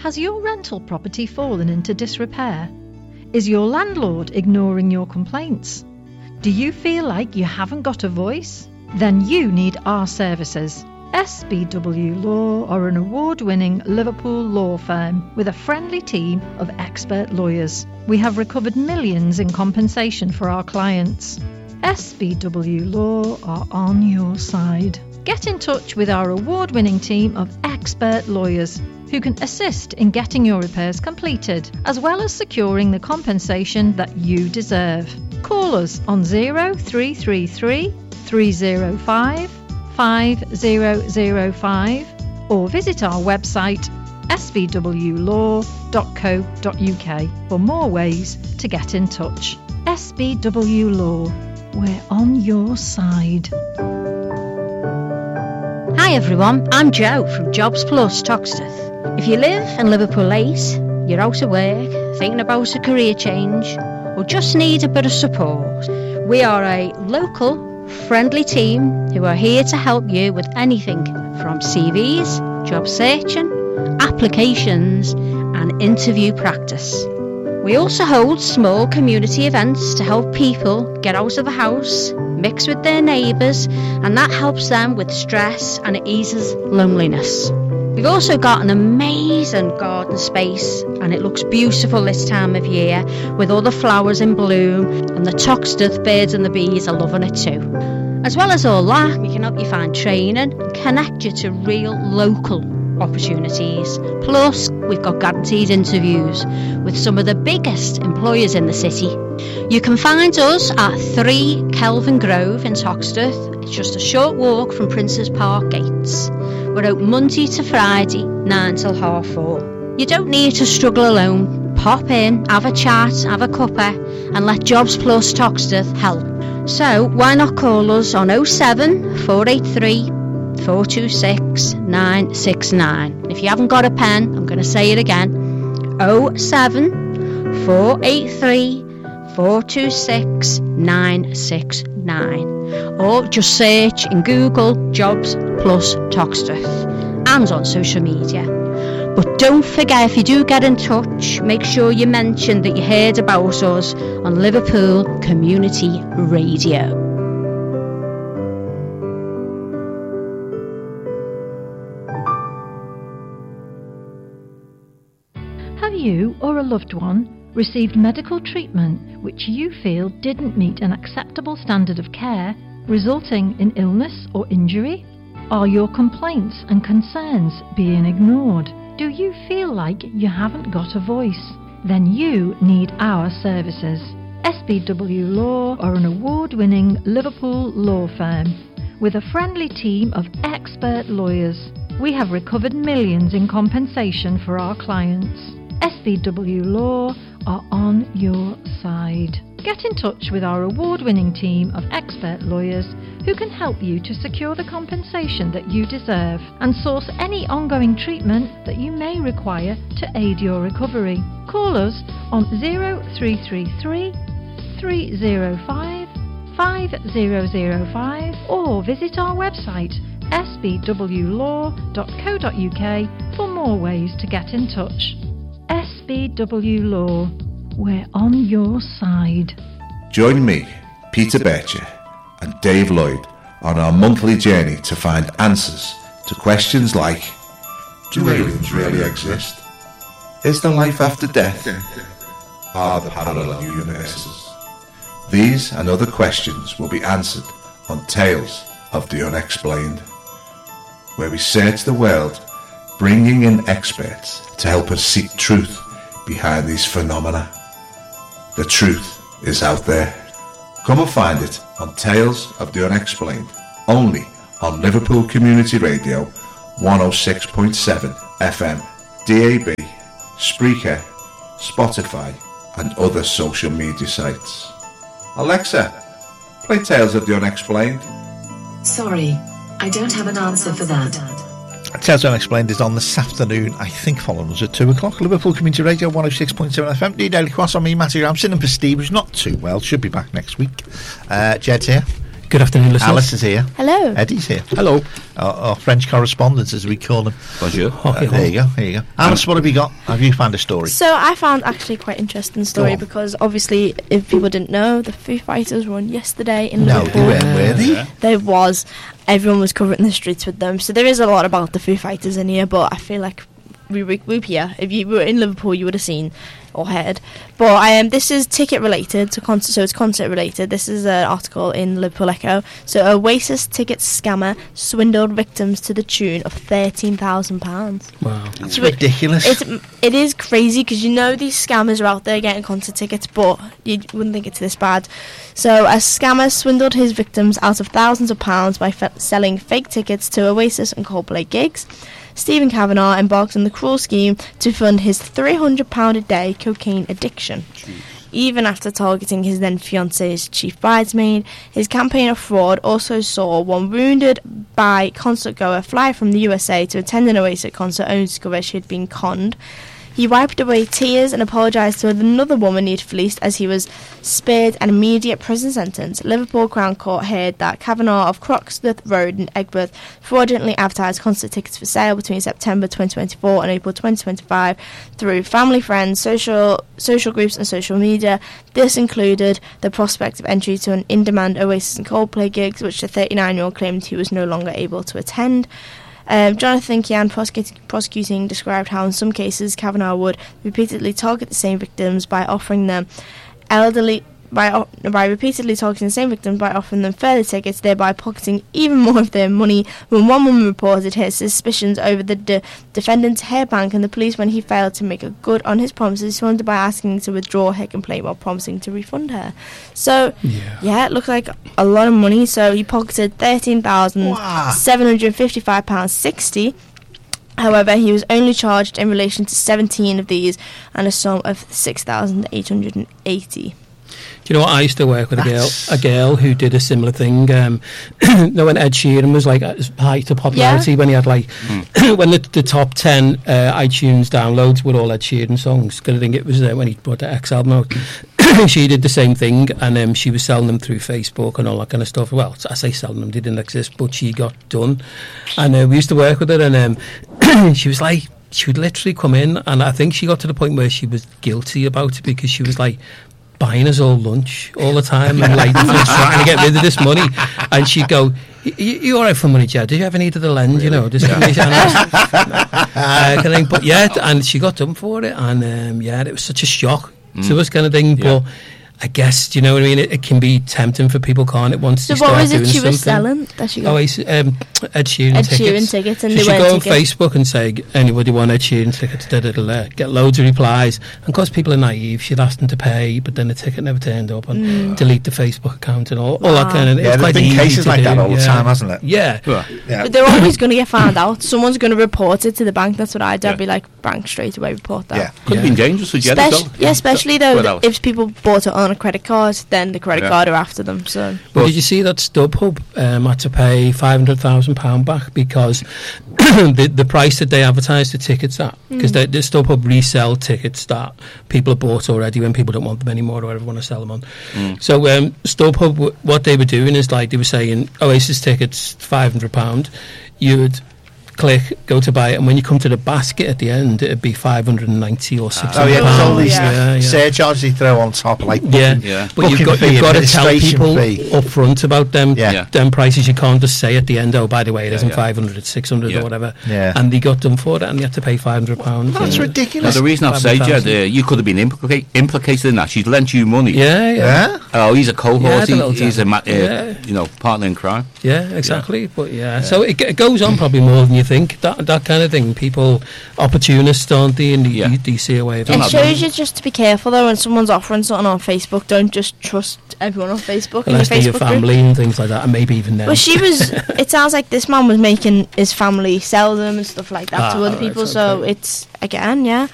Has your rental property fallen into disrepair? Is your landlord ignoring your complaints? Do you feel like you haven't got a voice? Then you need our services. SBW Law are an award-winning Liverpool law firm with a friendly team of expert lawyers. We have recovered millions in compensation for our clients. SBW Law are on your side. Get in touch with our award-winning team of expert lawyers who can assist in getting your repairs completed, as well as securing the compensation that you deserve. Call us on 0333 305 5005 or visit our website sbwlaw.co.uk for more ways to get in touch. SBW Law, we're on your side. Hi everyone, I'm Jo from Jobs Plus Toxteth. If you live in Liverpool 8, you're out of work, thinking about a career change, or just need a bit of support, we are a local, friendly team who are here to help you with anything from CVs, job searching, applications and interview practice. We also hold small community events to help people get out of the house, mix with their neighbours, and that helps them with stress and it eases loneliness. We've also got an amazing garden space and it looks beautiful this time of year with all the flowers in bloom, and the Toxteth birds and the bees are loving it too. As well as all that, we can help you find training and connect you to real local opportunities. Plus, we've got guaranteed interviews with some of the biggest employers in the city. You can find us at 3 Kelvin Grove in Toxteth. It's just a short walk from Princes Park gates. We're open Monday to Friday, 9 till 4:30. You don't need to struggle alone. Pop in, have a chat, have a cuppa, and let Jobs Plus Toxteth help. So why not call us on 07 483 426 969. If you haven't got a pen, I'm going to say it again. 07 483 426 969. Or just search in Google Jobs Plus Toxteth and on social media. But don't forget, if you do get in touch, make sure you mention that you heard about us on Liverpool Community Radio. Have you or a loved one received medical treatment which you feel didn't meet an acceptable standard of care, resulting in illness or injury? Are your complaints and concerns being ignored? Do you feel like you haven't got a voice? Then you need our services. SBW Law are an award-winning Liverpool law firm with a friendly team of expert lawyers. We have recovered millions in compensation for our clients. SBW Law are on your side. Get in touch with our award-winning team of expert lawyers who can help you to secure the compensation that you deserve and source any ongoing treatment that you may require to aid your recovery. Call us on 0333 305 5005 or visit our website sbwlaw.co.uk for more ways to get in touch. SBW Law, we're on your side. Join me, Peter Bircher, and Dave Lloyd on our monthly journey to find answers to questions like: do aliens really exist? Is there life after death? Are there parallel universes? These and other questions will be answered on Tales of the Unexplained, where we search the world, bringing in experts to help us seek truth behind these phenomena. The truth is out there. Come and find it on Tales of the Unexplained, only on Liverpool Community Radio 106.7 FM, DAB, Spreaker, Spotify and other social media sites. Alexa, play Tales of the Unexplained. Sorry, I don't have an answer for that. Tales Unexplained is on this afternoon, I think, following us at 2 o'clock. Liverpool Community Radio 106.7 FM, the Daily Cross. On me, Matthew. I'm sitting in for Steve, who's not too well, should be back next week. Jed's here. Good afternoon, listeners. Alice is here. Hello. Eddie's here. Hello. Our French correspondent, as we call him. Bonjour. There you go. Alice, what have you got? Have you found a story? So I found actually quite interesting story Go on. because obviously, if people didn't know, the Foo Fighters won yesterday in No, Liverpool. were they? There was. Everyone was covering the streets with them. So there is a lot about the Foo Fighters in here, but I feel like we here. If you were in Liverpool, you would have seen or heard. But this is ticket related to concert, so it's concert related. This is an article in Liverpool Echo. So Oasis ticket scammer swindled victims to the tune of £13,000. Wow. That's ridiculous. It is crazy because these scammers are out there getting concert tickets, but you wouldn't think it's this bad. So a scammer swindled his victims out of thousands of pounds by selling fake tickets to Oasis and Coldplay gigs. Stephen Kavanagh embarked on the cruel scheme to fund his £300 a day cocaine addiction. Even after targeting his then fiance's chief bridesmaid, his campaign of fraud also saw one wounded by concert goer fly from the USA to attend an Oasis concert only to discover she had been conned. He wiped away tears and apologised to another woman he had fleeced as he was spared an immediate prison sentence. Liverpool Crown Court heard that Kavanagh of Croxteth Road in Egbert fraudulently advertised concert tickets for sale between September 2024 and April 2025 through family, friends, social groups and social media. This included the prospect of entry to an in-demand Oasis and Coldplay gigs, which the 39-year-old claimed he was no longer able to attend. Jonathan Kian, prosecuting, described how in some cases Kavanagh would repeatedly target the same victims by offering them further tickets, thereby pocketing even more of their money. When one woman reported her suspicions over the defendant's hair bank, and the police, when he failed to make a good on his promises, responded by asking to withdraw her complaint while promising to refund her. So, yeah, it looked like a lot of money. So he pocketed £13,755.60. However, he was only charged in relation to 17 of these and a sum of £6,880. Do you know what? I used to work with a girl who did a similar thing. When Ed Sheeran was like at his height of popularity, when he had like when the top 10 iTunes downloads were all Ed Sheeran songs. Because I think it was when he brought the X album out. She did the same thing, and she was selling them through Facebook and all that kind of stuff. Well, I say selling them; they didn't exist, but she got done. And we used to work with her, and she was like, she would literally come in, and I think she got to the point where she was guilty about it because she was like buying us all lunch all the time and like trying to get rid of this money. And she'd go, you all right for money, Jed? Did you ever need the lend? Really? Just but yeah, and she got done for it, and it was such a shock to us kind of thing. But I guess, do you know what I mean? It can be tempting for people, can't it? Once so they start doing something. So what was it she was selling? That she got? Ed Sheeran tickets. And you should go on Facebook and say, anybody want Ed Sheeran tickets? Get loads of replies. And of course, people are naive. She'd asked them to pay, but then the ticket never turned up, and delete the Facebook account and all that kind of thing. Yeah, there's been cases like that all the time, hasn't it? Yeah. But they're always going to get found out. Someone's going to report it to the bank. That's what I do. I'd be like, bank straight away, report that. Yeah. Could have been dangerous for Jed as well. Yeah, especially though, if people bought it on a credit card, then the credit card are after them. So, but did you see that StubHub had to pay £500,000 back because the price that they advertised the tickets at, because the StubHub resell tickets that people have bought already when people don't want them anymore or whatever want to sell them on. So StubHub, what they were doing is like they were saying Oasis tickets £500, you would click, go to buy it, and when you come to the basket at the end, it'd be £590 or £600. Oh yeah, there's all these surcharges they throw on top, like but you've got to tell people up front about them prices. You can't just say at the end, oh, by the way, it isn't 500, it's 600 or whatever. And they got done for it, and they had to pay £500. That's ridiculous. Now, the reason I've said, Jed, you could have been implicated in that. She'd lent you money. Oh, he's a cohort. He's a partner in crime. Yeah, exactly. But so it goes on probably more than you think, that kind of thing. People, opportunists, aren't they? And you see a way of it. It shows you just to be careful though when someone's offering something on Facebook. Don't just trust everyone on Facebook. Unless they're your family and things like that, and maybe even them. Well, it sounds like this man was making his family sell them and stuff like that to other people. So it's, again,